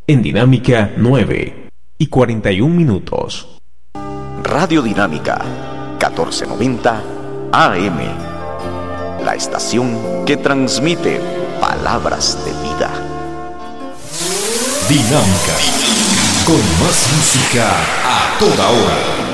en Dinámica 9:41. Radio Dinámica 1490 AM, la estación que transmite palabras de vida. Dinámica, con más música a toda hora.